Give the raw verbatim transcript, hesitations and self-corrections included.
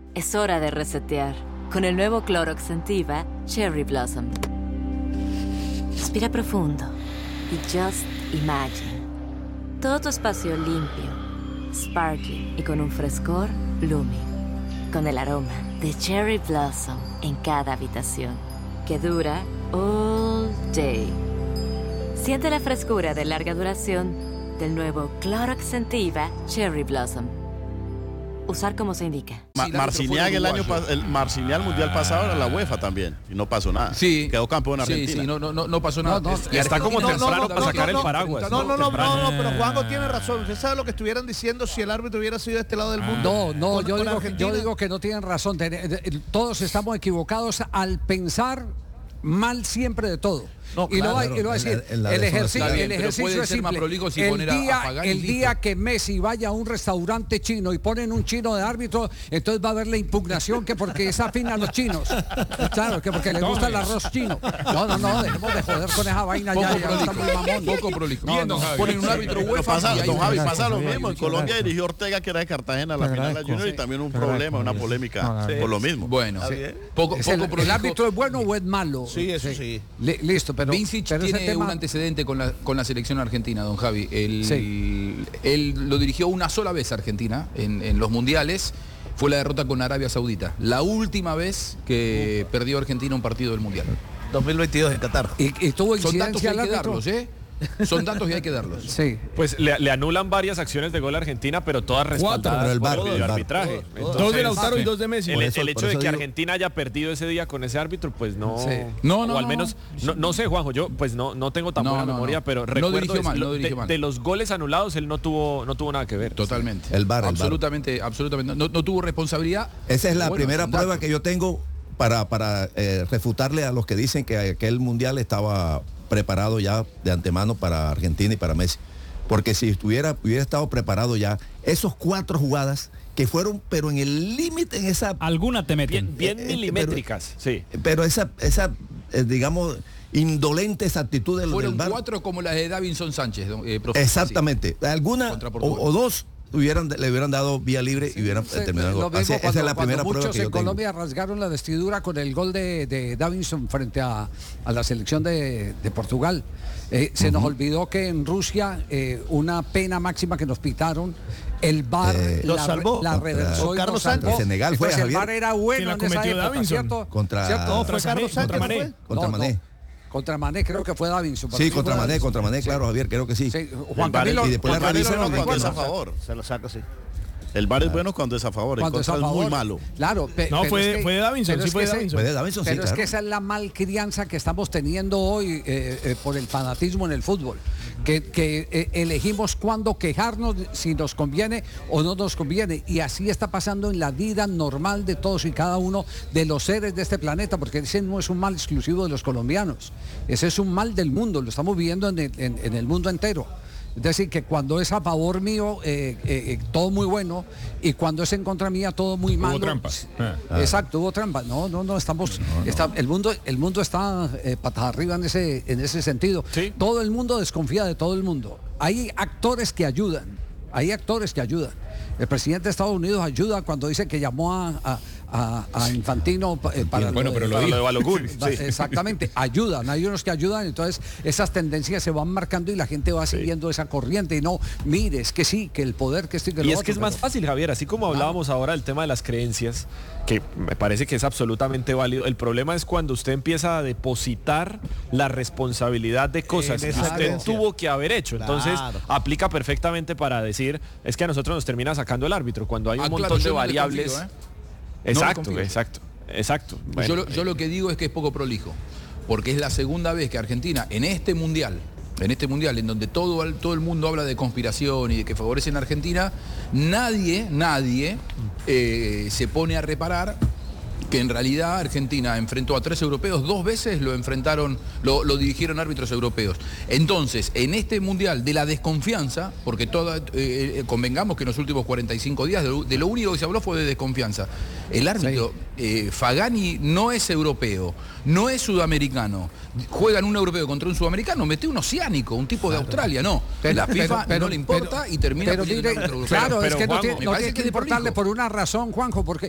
Es hora de resetear con el nuevo Clorox Scentiva Cherry Blossom. Respira profundo y just imagine. Todo tu espacio limpio, sparkling y con un frescor blooming. Con el aroma de Cherry Blossom en cada habitación, que dura all day. Siente la frescura de larga duración del nuevo Clorox Scentiva Cherry Blossom. Usar como se indica. Ma Marciniak el año el Marciniak mundial pasado era la UEFA también y no pasó nada. Sí. Quedó campeón Argentina. Sí, sí, no, no, no pasó nada. No, no, y está como no, temprano no, no, para no, sacar no, el paraguas. No, no, no, no, no, pero Juanjo tiene razón. Usted sabe lo que estuvieran diciendo si el árbitro hubiera sido de este lado del mundo. No, no, con, yo, con digo que, yo digo que no tienen razón. Todos estamos equivocados al pensar mal siempre de todo. No, y, claro, lo va, y lo va a decir, en la, en la el ejercicio, bien, el ejercicio es simple. Si el día, a, a el día que Messi vaya a un restaurante chino y ponen un chino de árbitro, entonces va a haber la impugnación que porque es afín a los chinos. Claro, que porque les gusta el arroz chino. No, no, no, dejemos de joder con esa vaina poco ya, ya está muy mamón. Poco prolijo. Bien, no, don no, Javi. Ponen un árbitro UEFA. Pasa, don Javi, pasa lo Javier, mismo. En Colombia dirigió Ortega, que era de Cartagena, a la final de la Junior, y también un problema, una polémica por lo mismo. Bueno, poco el, el árbitro es bueno o es malo. Sí, eso sí. Listo, pero Vincic tiene un antecedente con la, con la selección argentina, don Javi. Él, sí. él lo dirigió una sola vez a Argentina en, en los mundiales. Fue la derrota con Arabia Saudita. La última vez que uh. perdió Argentina un partido del mundial. dos mil veintidós en Qatar. Y, y tuvo Son datos que hay al que darlos, ¿eh? Son datos y hay que darlos. Sí. Pues le, le anulan varias acciones de gol a Argentina, pero todas respaldadas el bar, por el, el bar. arbitraje. Todo, todo. Entonces, dos de Lautaro y dos de Messi. El, eso, el hecho de que digo... Argentina haya perdido ese día con ese árbitro, pues no. Sí. No, no, o al no, menos, no, no sé, Juanjo, yo pues no, no tengo tan no, buena no, memoria, no. pero No recuerdo dirigió mal, no dirigió de, mal. de los goles anulados él no tuvo, no tuvo nada que ver. Totalmente. El bar, el absolutamente, bar. absolutamente. No, no tuvo responsabilidad. Esa es la bueno, primera prueba que yo tengo para, para eh, refutarle a los que dicen que aquel mundial estaba preparado ya de antemano para Argentina y para Messi. Porque si estuviera, hubiera estado preparado ya, esos cuatro jugadas que fueron, pero en el límite, en esa... Alguna te meten. Bien, bien eh, milimétricas, pero, sí. Pero esa, esa eh, digamos, indolente esa actitud del, Fueron del bar. cuatro como las de Davinson Sánchez, eh, profe. Exactamente. Sí. Alguna o, o dos hubieran, le hubieran dado vía libre sí, y hubieran sí, terminado el gol. Esa es la primera prueba muchos que yo en tengo. Colombia rasgaron la vestidura con el gol de, de Davinson frente a, a la selección de, de Portugal. Eh, se uh-huh. nos olvidó que en Rusia eh, una pena máxima que nos pitaron, el V A R eh, la, salvó. la reversó y Carlos nos salvó. Senegal fue, Entonces, el V A R era bueno en esa época, ¿cierto? Contra, ¿cierto? No, fue Carlos Sánchez, contra Mané. Contra no, Mané. No. Contra Mané creo que fue Davinson. Sí, contra Mané, contra Mané, claro, Javier, creo que sí. sí. Juan Camilo, y después Juan la Camilo revisaron no cuando es a favor. Se lo saco, sí. El bar es bueno cuando es a favor, cuando en contra es, a favor, es muy malo. Claro, pe, no, pero fue, es que, fue de Davinson, sí fue de Davinson. Fue de Davinson, pero sí, es claro. que esa es la malcrianza que estamos teniendo hoy eh, eh, por el fanatismo en el fútbol. Que, que eh, elegimos cuándo quejarnos, si nos conviene o no nos conviene. Y así está pasando en la vida normal de todos y cada uno de los seres de este planeta, porque ese no es un mal exclusivo de los colombianos. Ese es un mal del mundo, lo estamos viviendo en el, en, en el mundo entero. Es decir, que cuando es a favor mío, eh, eh, todo muy bueno, y cuando es en contra mía, todo muy malo. Hubo trampa. Ah. Exacto, hubo trampa. No, no, no, estamos... No, no. Está, el mundo, el mundo está eh, patas arriba en ese, en ese sentido. ¿Sí? Todo el mundo desconfía de todo el mundo. Hay actores que ayudan, hay actores que ayudan. El presidente de Estados Unidos ayuda cuando dice que llamó a, a, a, a Infantino eh, para, bueno, lo, pero de, lo para dijo. lo de Balogun. Sí. Exactamente, ayudan, hay unos que ayudan, entonces esas tendencias se van marcando y la gente va siguiendo sí. esa corriente y no, mire, es que sí, que el poder que estoy que Y lo es otro, que es más pero... fácil, Javier, así como hablábamos claro. ahora del tema de las creencias, que me parece que es absolutamente válido. El problema es cuando usted empieza a depositar la responsabilidad de cosas que usted creencia. tuvo que haber hecho. Entonces, claro. aplica perfectamente para decir, es que a nosotros nos termina sacando el árbitro cuando hay un ah, montón claro, de variables. No confío, ¿eh? Exacto, no exacto, exacto. Bueno, yo, lo, yo lo que digo es que es poco prolijo, porque es la segunda vez que Argentina en este mundial, en este mundial en donde todo, todo el mundo habla de conspiración y de que favorecen a Argentina, nadie, nadie eh, se pone a reparar que en realidad Argentina enfrentó a tres europeos, dos veces lo enfrentaron, lo, lo dirigieron árbitros europeos. Entonces, en este mundial de la desconfianza, porque toda, eh, convengamos que en los últimos cuarenta y cinco días de lo, de lo único que se habló fue de desconfianza. El árbitro, sí. eh, Fagani no es europeo, no es sudamericano. Juegan un europeo contra un sudamericano, mete un oceánico, un tipo claro. de Australia, no. Pero, la FIFA pero, pero, no le importa pero, y termina pero, mire, claro, pero, es que Juanjo, no tiene, no tiene que importarle por una razón, Juanjo, porque